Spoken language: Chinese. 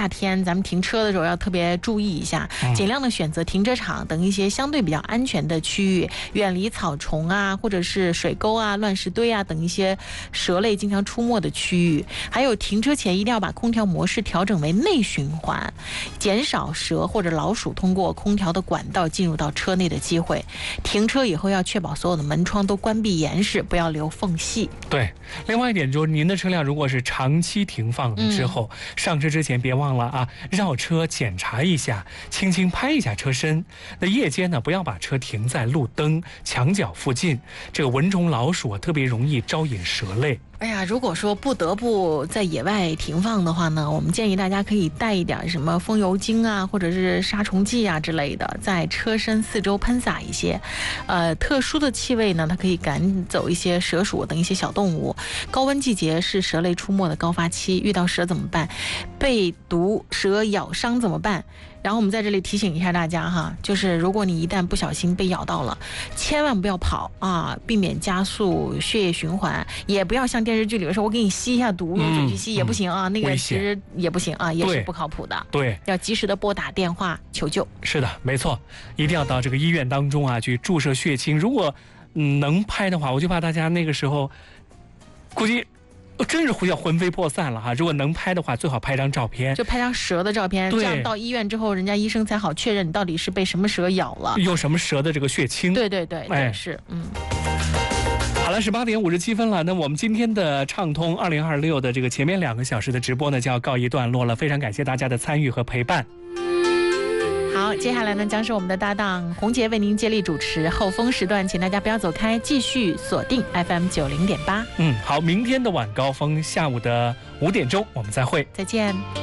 夏天咱们停车的时候要特别注意一下，尽量的选择停车场等一些相对比较安全的区域，远离草丛啊，或者是水沟啊、乱石堆啊等一些蛇类经常出没的区域。还有停车前一定要把空调模式调整为内循环，减少蛇或者老鼠通过空调的管道进入到车内的机会。停车以后要确保所有的门窗都关闭严实，不要留缝隙。 对，另外一点就是您的车辆如果是长期停放之后，上车之前别忘了啊，绕车检查一下，轻轻拍一下车身。那夜间呢，不要把车停在路灯、墙角附近，这个蚊虫老鼠特别容易招引蛇类。 哎呀，如果说不得不在野外停放的话呢，我们建议大家可以带一点什么风油精啊，或者是杀虫剂啊之类的，在车身四周喷洒一些。特殊的气味呢，它可以赶走一些蛇鼠等一些小动物。高温季节是蛇类出没的高发期，遇到蛇怎么办？被毒蛇咬伤怎么办？然后我们在这里提醒一下大家哈，就是如果你一旦不小心被咬到了，千万不要跑啊，避免加速血液循环，也不要像电视剧里面说我给你吸一下毒，用嘴去吸也不行啊，那个其实也不行啊，也是不靠谱的。 对， 要及时的拨打电话求救。是的，没错，一定要到这个医院当中啊去注射血清。如果能拍的话，我就怕大家那个时候估计真是要魂飞魄散了哈！如果能拍的话，最好拍张照片， 就拍张蛇的照片，这样到医院之后，人家医生才好确认你到底是被什么蛇咬了， 用什么蛇的这个血清。 对对对，是好了，18点57分了。那我们今天的畅通2026的这个前面2个小时的直播呢，就要告一段落了。非常感谢大家的参与和陪伴。 好，接下来呢将是我们的搭档洪杰为您接力主持后风时段，请大家不要走开，继续锁定 FM 90.8。 好，明天的晚高峰下午的5点钟我们再会， 再见。